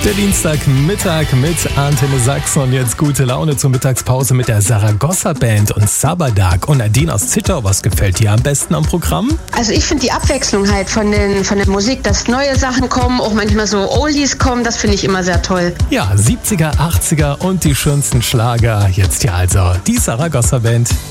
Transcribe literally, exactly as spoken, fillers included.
Der Dienstagmittag mit Antenne Sachsen und jetzt gute Laune zur Mittagspause mit der Saragossa Band und Sabadak. Und Nadine aus Zittau, was gefällt dir am besten am Programm? Also ich finde die Abwechslung halt von, den, von der Musik, dass neue Sachen kommen, auch manchmal so Oldies kommen, das finde ich immer sehr toll. Ja, siebziger, achtziger und die schönsten Schlager. Jetzt hier also die Saragossa Band.